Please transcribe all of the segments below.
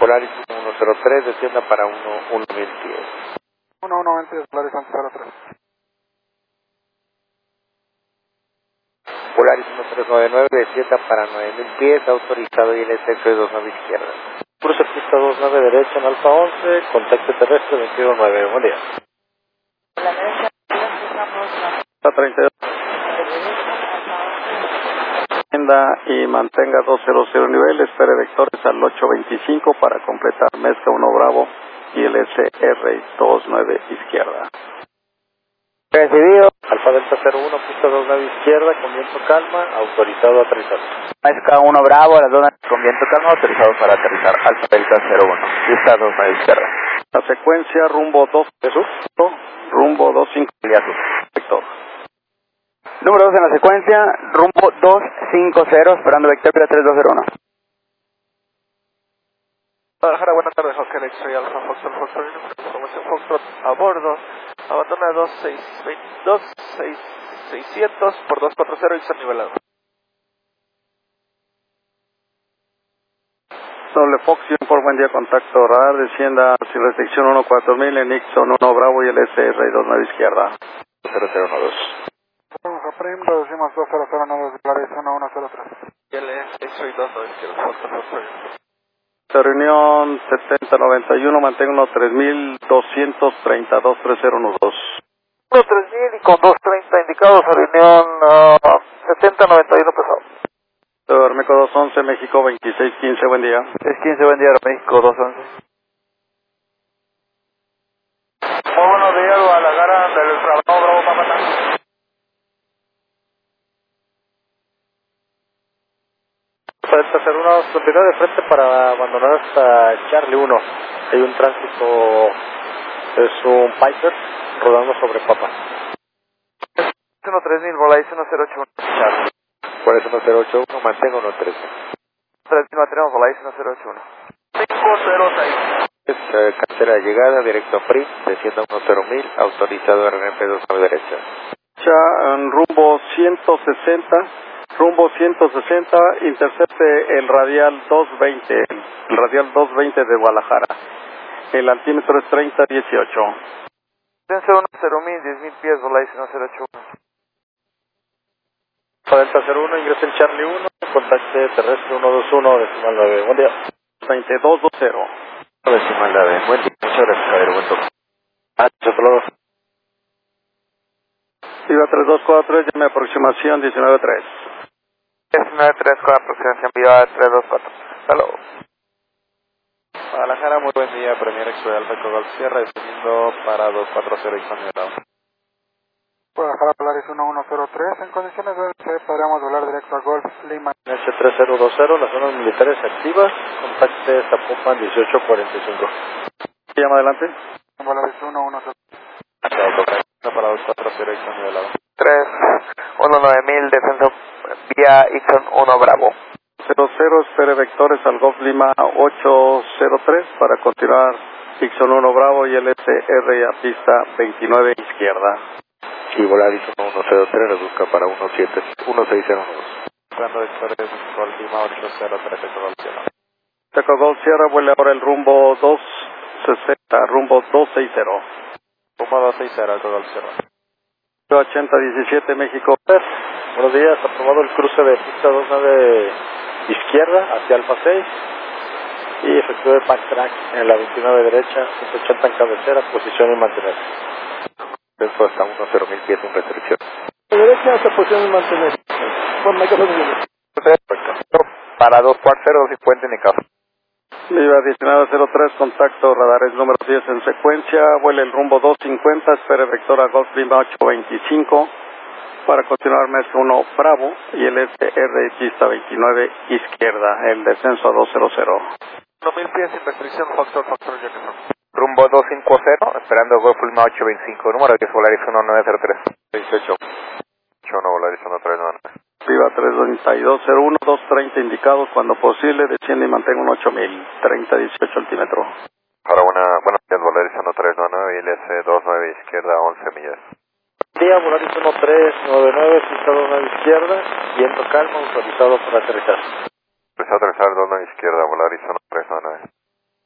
Polaris 103, descienda para 1000 pies. 1120, Polaris 1103. Polaris 1399, descienda para 9000 pies, autorizado ILS 29 izquierda. Cruce pista 29 derecha en Alfa 11, contacto terrestre 219, buen día. La derecha, empezamos Está 32. Y mantenga 200 nivel, espere vectores al 825 para completar mezcla 1 Bravo y el SR29 izquierda. Recibido. Alfa Delta 01, pista 29 izquierda, con viento calma, autorizado a aterrizar. Mezcla 1 Bravo, las donas con viento calma, autorizados para aterrizar. Alfa Delta 01, pista 29 izquierda. La secuencia rumbo 2 Jesús. rumbo 25 vector. Número 2 en la secuencia, rumbo 250, esperando vector 3201. Guadalajara, buenas tardes, Oscar X-Ray Alfa Foxtrot, información Foxtrot a bordo, abandona 2600 por 240 y está nivelado. Doble Fox, por buen día, contacto radar, descienda sin restricción 14000 en Nixon 1 Bravo y el SR29 izquierda. 0012. Prim, reducimos 2009, Polaris 1103. Y el X-Ray 29 izquierda, Foxtrot. Reunión 7091, mantengo 3232 3012. 3000 y con 230 indicados a reunión 7091 pesado. Meco 211, México 2615, buen día. 615, buen día, México 211. Muy buenos días, Guadalajara, del Bravo Papatá. Delta 01, continúa de frente para abandonar hasta Charlie 1. Hay un tránsito, es un Piper rodando sobre Papa. 3000, Polaris 1081. Charlie. Por eso 1081, mantenga 113. 3000, mantenemos Polaris 1081. 506. Es cartera de llegada, directo a PRI, descienda 10000, autorizado RNP 29 derecha. Ya en rumbo 160, intercepte el radial 220 de Guadalajara. El altímetro es 3018. Dense 10,000 pies, Polaris 1081. Delta 01, ingresa el Charlie 1, contacte terrestre 121, decimal 9, buen día. 2220. Decimal 9, buen día, muchas gracias, caballero, buen toque. Hasta luego. Viva 3243, llame aproximación 193. 193 con aproximación viva 324. Hasta luego. Guadalajara, muy buen día, Premier X-Ray Alfa Cobalt Sierra, descendiendo para 240 y con nivelado. Guadalajara, Polaris 1103, en condiciones de podríamos volar directo a Golf Lima. H3020, las zonas militares activas, contacte Zapopan 1845. Llama adelante. Polaris 110. Para 240 y con nivelado. 319,000, descenso vía Ixon 1 Bravo. 00, espere vectores al Golf Lima 803 para continuar Ixon 1 Bravo y el SR a pista 29 izquierda. Y Volaris 1103 reduzca para 1602. Esperando vectores Golf Lima 803 de Golf Sierra. Teco Golf Sierra vuelve ahora el rumbo 260, rumbo 260. Rumbo 260, Golf Sierra. 8017 México. Buenos días, aprobado el cruce de pista 29 izquierda hacia Alfa 6 y efectúe backtrack en la 29 derecha, 180 en cabecera, posición y mantener. Después hasta 10,000 pies en restricción. Derecha hasta posición y mantener. Bueno, hay que hacer Perfecto. Para 240 y puente indicado. Viva 1903, contacto radares número 10 en secuencia, vuela el rumbo 250, espere vector a Golf Lima 825 para continuar mezcla 1 Bravo y el SR pista 29 izquierda, el descenso a 200. 1,000 pies sin restricción, Foxtrot Jefferson. Rumbo 250, esperando Golf Lima 825, número de Polaris 1903. 18. 81, Polaris 139. Viva 32201, 230 indicados, cuando posible, desciende y mantenga un 8000, 3018 altímetro. Ahora buenos días, Polaris 1399 y LS 29 izquierda, 11 millas. Día, Volaris 1399, pista 29 izquierda, viento calmo, autorizado para aterrizar. Empezó a aterrizar 29 izquierda, Polaris 1399.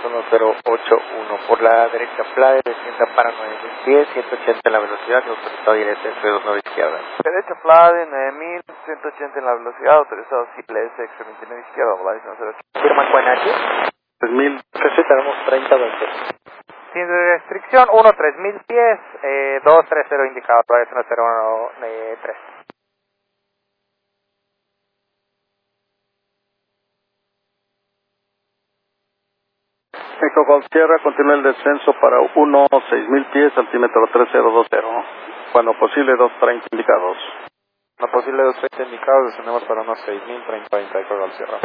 1081. Por la derecha, Playa, descienda para 9000 pies, 180 en la velocidad, autorizado directo S29 izquierda. Derecha Plade, 9180 en la velocidad, autorizado Simple S, X29 izquierda, Volaris 08. ¿Firma Cuenachi? 3000. Sí, tenemos 30-20. Sin restricción, 3000 pies, 230 indicado, Volaris 1013. Eco Golf Sierra, continúa el descenso para 6000 pies, altímetro 3020. Cuando posible, 230 indicados. La posible 230 indicados, descendemos para unos 6030 Eco Golf Sierra.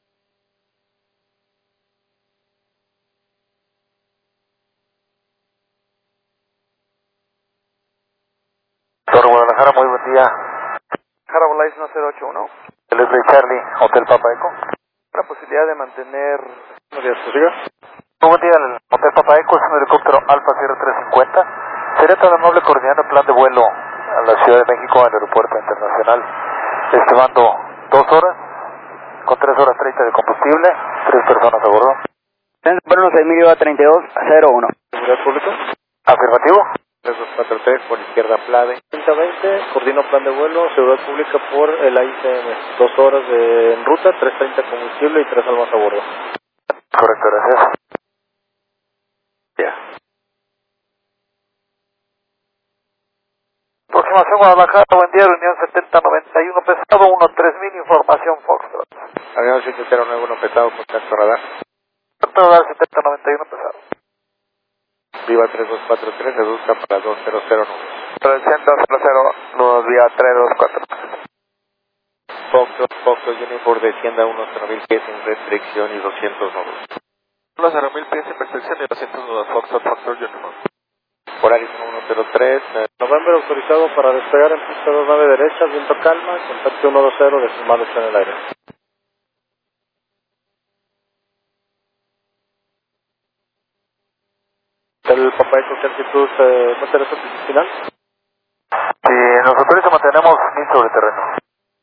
Doctor Guadalajara, muy buen día. Guadalajara, Volaris 1081. El es de Charlie, Hotel Papa Eco. La posibilidad de mantener... Buenos días, ¿prosiga? Muy buen día, el Hotel Papa Eco es un helicóptero Alfa Sierra 350. Sería tan amable coordinar el plan de vuelo a la Ciudad de México al Aeropuerto Internacional, estimando 2 horas, con 3 horas 30 de combustible, 3 personas a bordo. Para unos 6032-01. ¿Seguridad pública? Afirmativo. 3243 por izquierda, Plade. 3020, coordino plan de vuelo, seguridad pública por el AICM. 2 horas en ruta, 330 combustible y 3 almas a bordo. Correcto, gracias. Ya. Aproximación Guadalajara, buen día, reunión 7091 pesado, 13000, información Foxtrot. Avión 709 pesado, contacto radar. Radar 7091 pesado. Viva 3243, reduzca para 200 Tradición 200, nos vía 324. Foxtrot Unifor descienda a unos 0.000 pies sin restricción y 200 nudos. Unos 0.000 pies sin restricción y 200 nudos, Foxtrot Unifor. Polaris 103, November autorizado para despegar en pista 29 derecha, viento calma, contacto 120, decimado está en el aire. ¿El Papa Eco qué altitud no será su final? Si nos autoriza, mantenemos 1000 sobre terreno.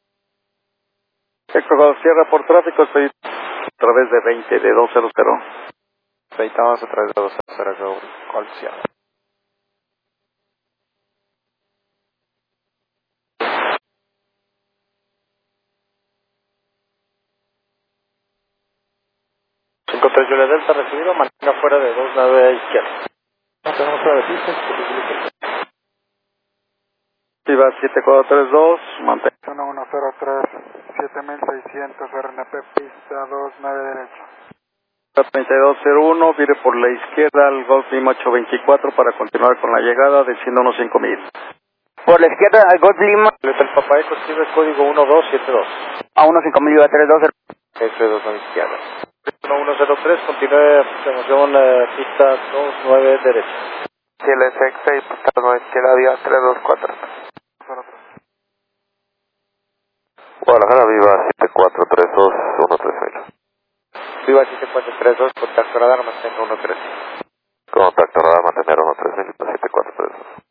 Eco Golf Sierra por tráfico, estoy a través de 20 de 200. Aceitamos a través de 200, ¿cuál cierra? Julia Delta recibido, mantenga fuera de 29 a izquierda. Tenemos fuera de pista, Viva 7432, mantenga. 1103, 7600, RNP, pista 29 derecha. 3201, vire por la izquierda al Golf Lima 824 para continuar con la llegada, desciendo unos 5000. Por la izquierda al Golf Lima. El Papa Eco escribe el código 1272. A 15000 a 32. S2 a la izquierda. 1103, continúe aproximación pista 29 derecha. CLSX6, pista 9 izquierda, vía 324. Guadalajara, viva 7432, 13000. Viva 7432, contacto radar, mantenga 13000. Contacto radar, mantener 13000, 7432.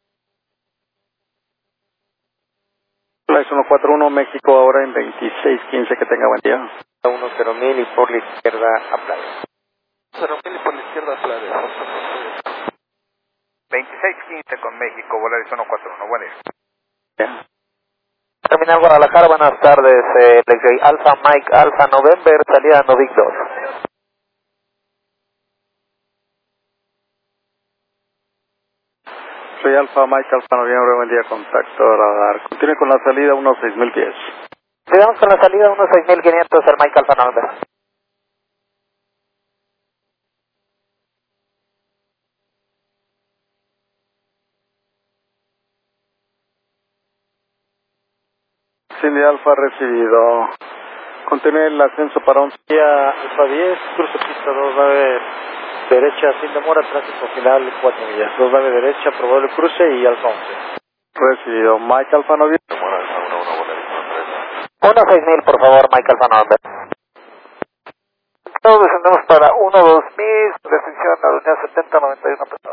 La 141, México ahora en 2615, que tenga buen día. 10.000 y por la izquierda a Playa. 0.000 y por la izquierda a Playa. 2615 con México, Volaris 141, buen día. Yeah. Terminal Guadalajara, buenas tardes, LJ Alfa Mike Alfa November, salida Novik 2. Soy Alfa Mike Alfa Noviembre, buen día, contacto radar. Continúe con la salida unos 6000 pies. Sigamos con la salida unos 6500, el Mike Alfa November. Cindy Alfa recibido. Continúe el ascenso para 11. Alfa 10, cruce pista 29 derecha sin demora, tráfico final 4 millas. 29 derecha, aprobado el cruce y Alfa 11. Recibido. Mike Alfa Noviembre. 6000, por favor, Mike Alfa November. Todos descendemos para 12000, restricción a la unidad 7091 pesado.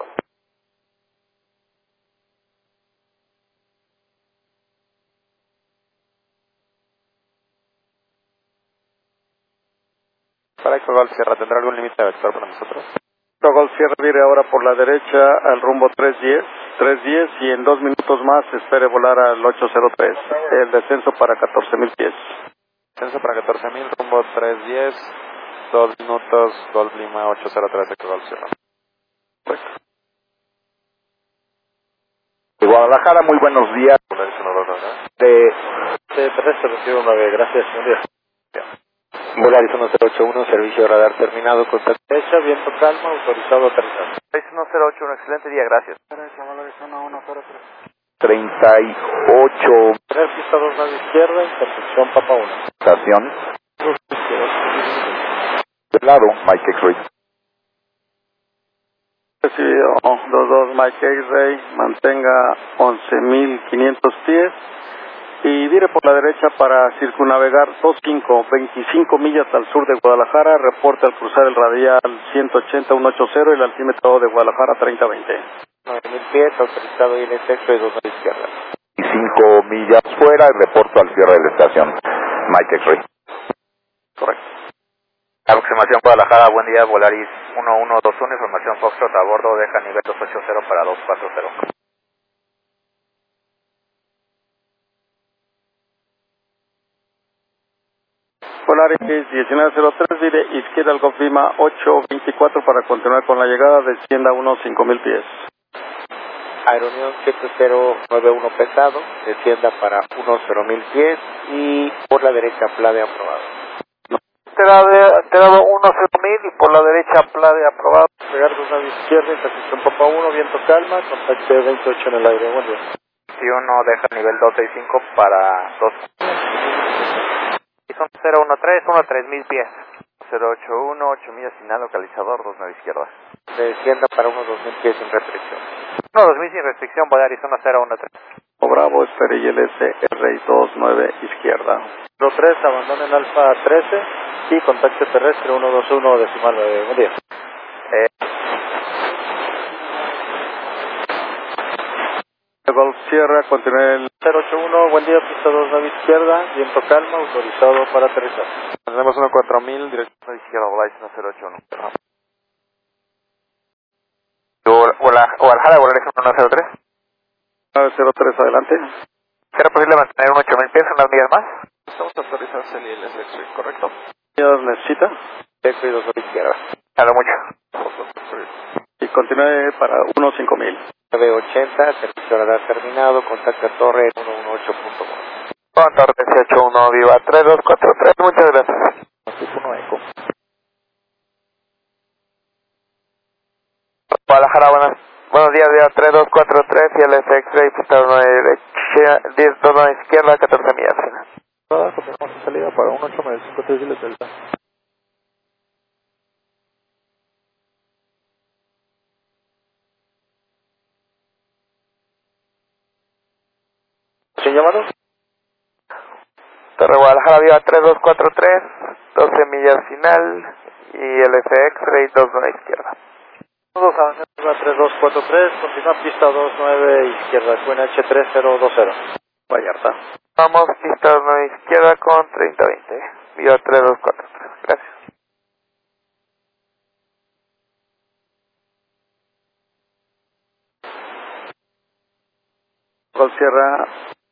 Para Eco Golf Sierra, ¿tendrá algún límite de vector para nosotros? Golf Sierra vire ahora por la derecha al rumbo 310 y en 2 minutos más espere volar al 803. El descenso para 14,000 pies. Descenso para 14,000, rumbo 310, 2 minutos, Golf Lima 803 Eco Golf Sierra. Correcto. De Guadalajara, muy buenos días. De terrestre, recibo 9, gracias, buen día. Volaris 1081, servicio de radar terminado, contacto. Derecha, viento calma, autorizado a aterrizar. 1081, excelente día, gracias. Derecha, Volaris 1103. 38, Tener pista 2 nave izquierda, intersección Papa 1. estación. De lado, Mike X-Ray. Recibido 22 Mike X-Ray, mantenga 11,500 pies y vire por la derecha para circunnavegar 25 millas al sur de Guadalajara. Reporte al cruzar el radial 180-180 y el altímetro de Guadalajara 3020. 9,000 pies, autorizado ILS X-Ray 2 a la izquierda. Y 5 millas fuera, y reporto al cierre de la estación, Mike X-Ray. Correcto. Aproximación Guadalajara, buen día, Volaris 1121, información Foxtrot a bordo, deja nivel 280 para 240. Volaris 1903, vire izquierda al Golf Lima 824 para continuar con la llegada, descienda unos 5,000 pies. Aeronión 7091 pesado, descienda para unos 0,000 pies y por la derecha PLADE aprobado. Te he dado unos 0,000 y por la derecha PLADE aprobado. Pegar 2 nave izquierda, intersección Papa 1, viento calma, contacto 28 en el aire, buen día. 21 deja nivel 265 para 2. Y son 013, 13,000 pies. 081, 8 millas final, localizador, 2 nave izquierda. Descienda para unos 2,000 pies sin restricción. No, 2,000 sin restricción, Volaris 1013. Bravo, espere ILS R29 izquierda. 03, abandonen Alfa 13 y contacto terrestre 121 decimal 9, buen día. Golf Sierra, continúe el 081, buen día, pista 2 nave izquierda, viento calma, autorizado para aterrizar. Tenemos 14000, dirección izquierda, Volaris 1081. Guadalajara, Volaris 1003. 903, adelante. ¿Será posible mantener un 8000 pies, unas millas más? Estamos autorizados el ILS X-Ray, ¿correcto? ¿Qué necesita? X-Ray 2 a la izquierda. Claro, mucho. Y continúe para unos 5,000. 980, servicio radar terminado, contacta torre 118.1. Con torre 181, viva 3243, muchas gracias. 1 eco. Guadalajara, buenos días, día 3243, y el X-Ray, pista 1 derecha, 10, 2 a la izquierda, 14 millas. Confirmamos salida para 1895 Chile Delta. ¿Sin llamado? Torre Guadalajara, viva 3243, 12 millas final, y el X-Ray 2 a la izquierda. Todos avanzando 3243, continúa pista 29 izquierda, QNH 3020. Vallarta. Vamos, pista 9 izquierda con 3020. Viva 3243. Gracias. Golf Sierra.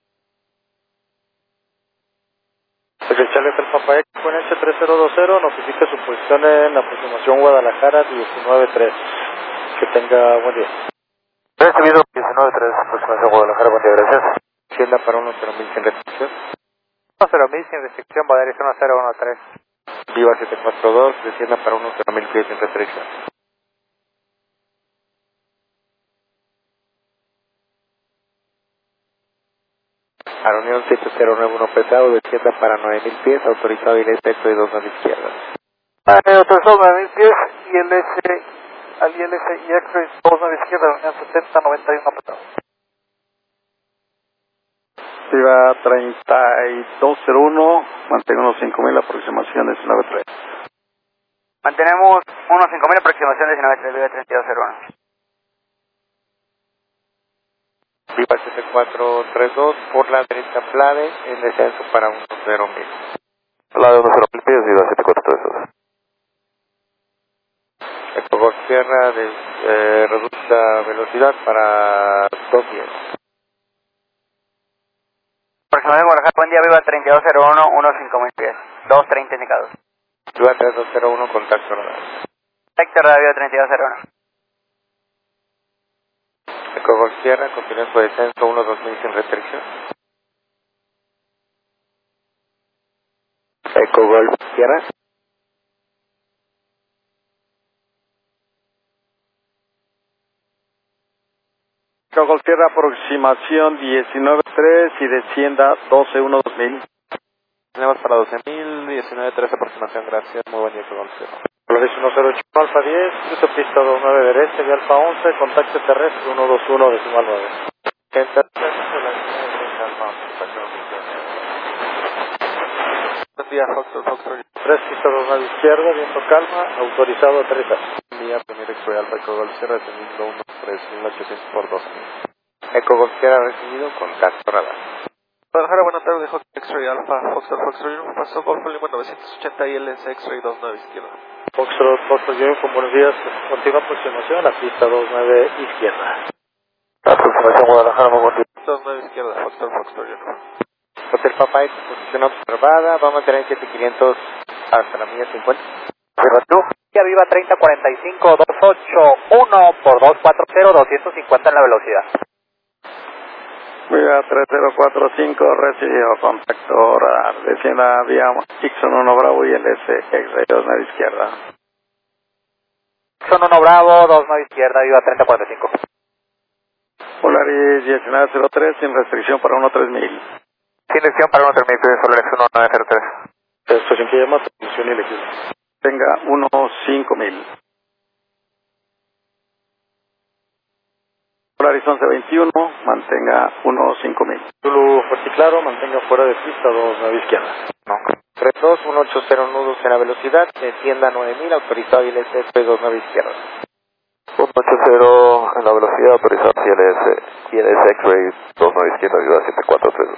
Secretario del Papa X, QNH 3020, notifica su posición en aproximación Guadalajara 193. Que tenga buen día. Recibido 193, aproximación Guadalajara, buen día, gracias. Tienda para 10,000 sin restricción. 10,000 sin restricción, Volaris 1013. Viva 742, descienda para 10,000 pies sin restricción. Aeronión 7091 pesado, descienda para 9,000 pies, autorizado ILS X-Ray 2 a la izquierda. Autorizado 9,000 pies, ILS al ILS y X-Ray 2 a la izquierda, Aeronión 7091 pesado. Viva 3201, mantenga unos 5,000, aproximación 193. Mantenemos unos 5,000, aproximación 193, viva 3201. Viva 7432, por la derecha PLADE, en descenso para 10,000. PLADE 10,000 pies, viva 7432. Golf Sierra, reduce la velocidad para 210. Aproximadamente Guadalajara, buen día, Viva 3201, 15.000 pies, 230 indicados. Viva 3201, contacto radar. Sector radar, Viva 3201. Eco Golf Sierra, continúa su descenso 1-2000 sin restricción. Eco Golf Sierra. Eco Golf Sierra, aproximación 19.3 y descienda 12.1-2000. Tenemos para 12.000, 19.3 aproximación, gracias. Muy buen día, Eco Golf Sierra. Flores 108 Alfa 10, cruce pista 29 derecha y Alfa 11, contacto terrestre 121 decimal 9. Buen día, Foxtrot. 3 pista 29 izquierda, viento calma, autorizado aterrizar. Buen día, primer X-Ray Alfa, Eco Golf Sierra, teniendo 3.800 por 12.000. Eco Golf Sierra recibido, contacto radar. Guadalajara, buenas tardes, X-Ray Alfa, Foxtrot, pasó Golf Lima 980 ILS X-Ray 29 izquierda. Foxtrot Union, con buenos días, continua aproximación a la pista 29 izquierda. Aproximación Guadalajara, muy buen día. 29 izquierda, Foxtrot Union. Hotel Papa X, posición observada, va a mantener 7500 hasta la milla 50. Viva 3045, 281 por 240, 250 en la velocidad. Viva 3045, recibido, contacto radar, descienda vía Ixon 1 Bravo y LS X-Ray 29 izquierda. Son 1 Bravo, 29 izquierda, Viva 3045. Polaris 1903, sin restricción para 13000. Sin lección para 13000, Solares 1903. Estación que llama, transmisión elegida. Tenga 15000. Polaris 1121, mantenga 15000. Zulu fuerte y claro, mantenga fuera de pista 29 izquierda. No. 32, 180 nudos en la velocidad, descienda 9000, autorizado ILS 29 izquierda. 180 en la velocidad, autorizado ILS X-Ray 29 izquierda, Viva 743.